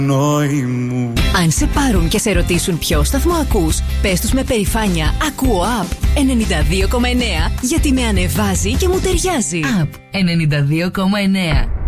Μου. Αν σε πάρουν και σε ρωτήσουν ποιο σταθμό ακούς, πες τους με περηφάνεια «Ακούω ΑΠ 92,9» γιατί με ανεβάζει και μου ταιριάζει. ΑΠ 92,9.